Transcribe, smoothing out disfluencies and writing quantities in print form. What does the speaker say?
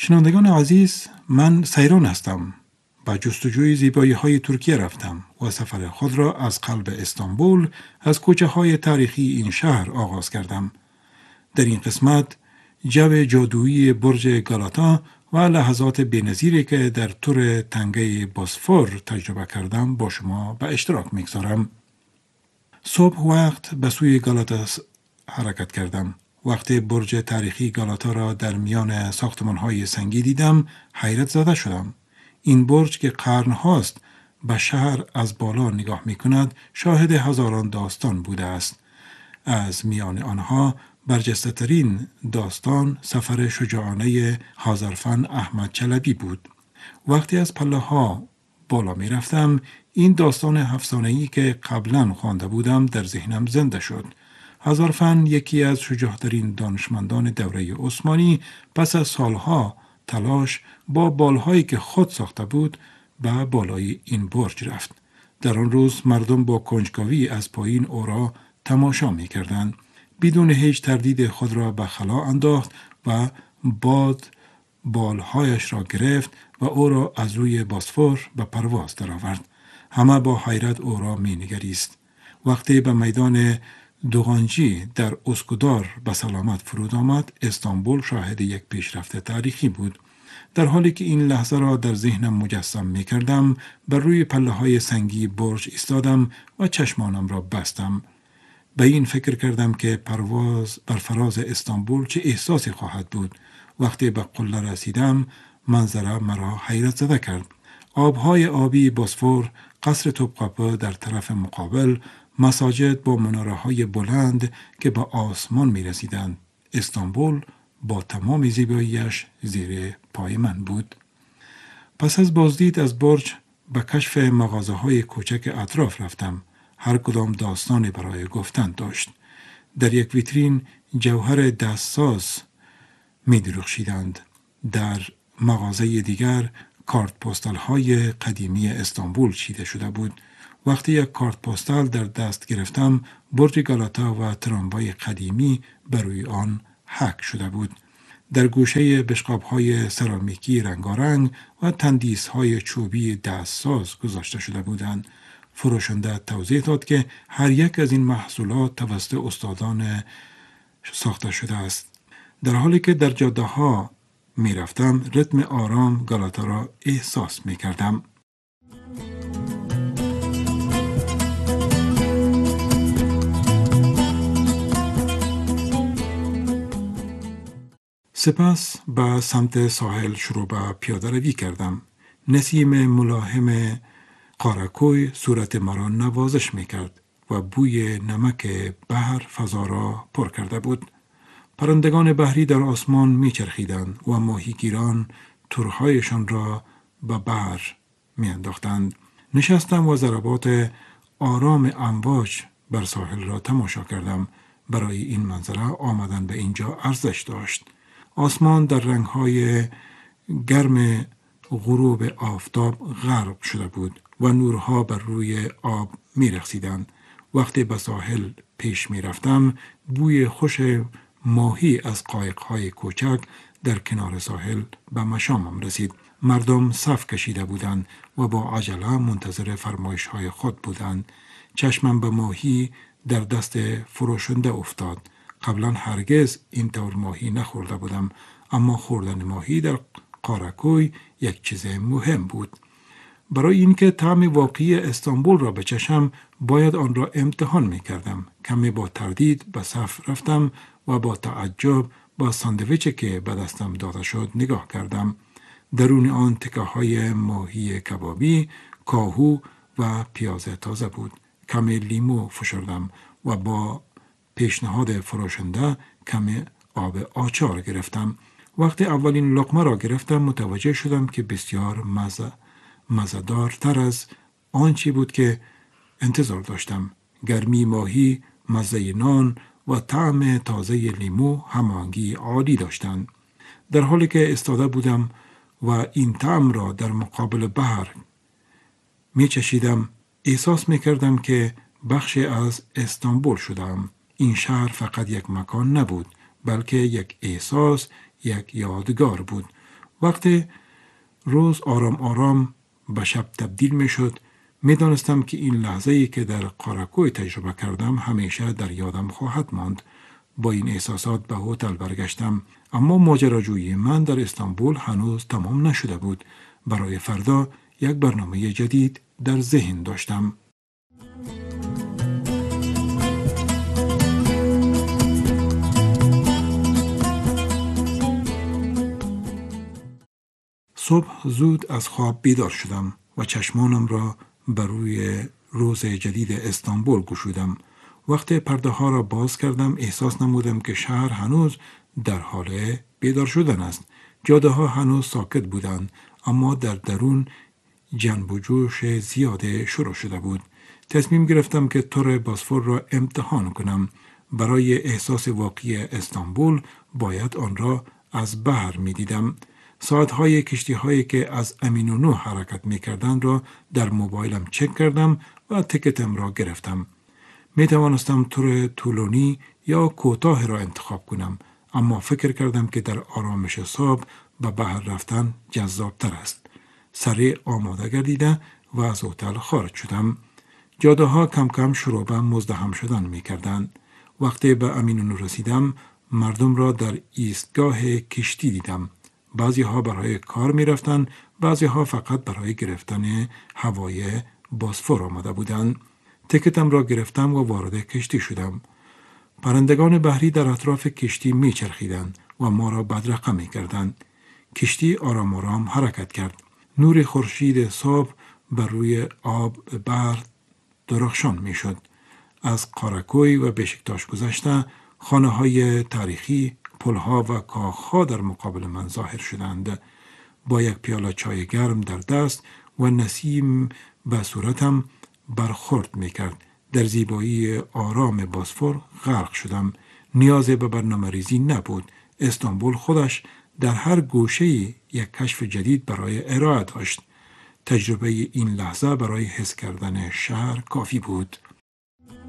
شنوندگان عزیز، من سیران هستم. با جستجوی زیبایی های ترکیه رفتم و سفر خود را از قلب استانبول، از کوچه های تاریخی این شهر آغاز کردم. در این قسمت جو جادویی برج گالاتا و لحظات بی‌نظیری که در تور تنگه بوسفور تجربه کردم با شما به اشتراک می‌گذارم. صبح وقت به سوی گالاتا حرکت کردم. وقتی برج تاریخی گالاتا را در میان ساختمان‌های سنگی دیدم، حیرت زده شدم. این برج که قرن‌هاست به شهر از بالا نگاه می‌کند، شاهد هزاران داستان بوده است. از میان آنها برجسته‌ترین داستان سفر شجاعانه هازارفن احمد چلبی بود. وقتی از پله‌ها بالا می رفتم، این داستان افسانه‌ای که قبلا خوانده بودم در ذهنم زنده شد. هازارفن یکی از شجاع‌ترین دانشمندان دوره عثمانی پس از سالها تلاش با بالهایی که خود ساخته بود به بالای این برج رفت. در آن روز مردم با کنجکاوی از پایین او را تماشا می کردند. بدون هیچ تردید خود را به خلا انداخت و باد بالهایش را گرفت و او را از روی بوسفور به پرواز درآورد. همه با حیرت او را می نگریست. وقتی به میدان دوغانجی در اسکودار به سلامت فرود آمد، استانبول شاهد یک پیشرفت تاریخی بود. در حالی که این لحظه را در ذهنم مجسم می کردم، بر روی پله های سنگی برج ایستادم و چشمانم را بستم. به این فکر کردم که پرواز بر فراز استانبول چه احساسی خواهد بود. وقتی به قله رسیدم، منظره مرا حیرت زده کرد. آبهای آبی بوسفور، قصر توپقاپه در طرف مقابل، مساجد با مناره‌های بلند که به آسمان می رسیدند. استانبول با تمام زیباییش زیر پای من بود. پس از بازدید از برج به کشف مغازه‌های کوچک اطراف رفتم. هر کدام داستانی برای گفتن داشت. در یک ویترین جوهر دستساز می درخشیدند. در مغازه دیگر کارت پستال های قدیمی استانبول چیده شده بود. وقتی یک کارت پستال در دست گرفتم، برج گالاتا و تراموای قدیمی بر روی آن حک شده بود. در گوشه بشقاب های سرامیکی رنگارنگ و تندیس های چوبی دستساز گذاشته شده بودند. فروشنده توضیح داد که هر یک از این محصولات توسط استادان ساخته شده است. در حالی که در جاده ها می رفتم، ریتم آرام گالاتا را احساس می کردم. سپس به سمت ساحل شروع به پیاده روی کردم. نسیم ملاهم قاراکوی صورت مرا نوازش می کرد و بوی نمک بحر فضا را پر کرده بود. پرندگان بحری در آسمان می چرخیدند و ماهیگیران تورهایشان را به بحر می انداختند. نشستم و ضربات آرام امواج بر ساحل را تماشا کردم. برای این منظره آمدن به اینجا ارزش داشت. آسمان در رنگ‌های گرم غروب آفتاب غرق شده بود و نورها بر روی آب می رقصیدند. وقتی به ساحل پیش می رفتم، بوی خوش ماهی از قایق‌های کوچک در کنار ساحل به مشامم رسید. مردم صف کشیده بودند و با عجله منتظر فرمایش‌های خود بودند. چشمم به ماهی در دست فروشنده افتاد. قبلا هرگز این طور ماهی نخورده بودم، اما خوردن ماهی در قاراکوی یک چیز مهم بود. برای اینکه طعم واقعی استانبول را بچشم، باید آن را امتحان می کردم. کمی با تردید به صف رفتم و با تعجب با ساندویچی که به دستم داده شد نگاه کردم. درون آن تکه های ماهی کبابی، کاهو و پیاز تازه بود. کمی لیمو فشردم و با پیشنهاد فروشنده کمی آب آچار گرفتم. وقتی اولین لقمه را گرفتم، متوجه شدم که بسیار مزه‌دارتر از آنچه بود که انتظار داشتم. گرمی ماهی، مزه نان و طعم تازه لیمو هماهنگی عالی داشتند. در حالی که ایستاده بودم و این طعم را در مقابل بحر می چشیدم، احساس می کردم که بخشی از استانبول شدم. این شهر فقط یک مکان نبود، بلکه یک احساس، یک یادگار بود. وقتی روز آرام آرام به شب تبدیل می شد، می دانستم که این لحظه‌ای که در قاراکوی تجربه کردم همیشه در یادم خواهد ماند. با این احساسات به هتل برگشتم، اما ماجراجویی من در استانبول هنوز تمام نشده بود. برای فردا یک برنامه جدید در ذهن داشتم. صبح زود از خواب بیدار شدم و چشمانم را بر روی روز جدید استانبول گشودم. وقتی پرده ها را باز کردم احساس نمودم که شهر هنوز در حال بیدار شدن است. جاده ها هنوز ساکت بودند، اما در درون جنب و جوش زیاده شروع شده بود. تصمیم گرفتم که تور باسفور را امتحان کنم. برای احساس واقعی استانبول باید آن را از بحر می دیدم. ساعتهای کشتی هایی که از امینونو حرکت می کردن را در موبایلم چک کردم و تکتم را گرفتم. می توانستم تور طولانی یا کوتاه را انتخاب کنم، اما فکر کردم که در آرامش صبح به بحر رفتن جذابتر است. سریع آماده گردیده و از هتل خارج شدم. جاده ها کم کم شروع به مزدحم شدن می کردند. وقتی به امینونو رسیدم مردم را در ایستگاه کشتی دیدم. بعضی ها برای کار می رفتن، بعضی ها فقط برای گرفتن هوای باسفور آمده بودند. تکتم را گرفتم و وارد کشتی شدم. پرندگان بحری در اطراف کشتی می چرخیدند و ما را بدرقه می کردند. کشتی آرام آرام حرکت کرد. نور خورشید صبح بر روی آب بحر درخشان می شد. از قاراکوی و بشکتاش گذشته خانه های تاریخی، پلها و کاخها در مقابل من ظاهر شدند. با یک پیاله چای گرم در دست و نسیم به صورتم برخورد می کرد. در زیبایی آرام باسفور غرق شدم. نیاز به برنامه ریزی نبود. استانبول خودش در هر گوشه یک کشف جدید برای ارائه داشت. تجربه این لحظه برای حس کردن شهر کافی بود.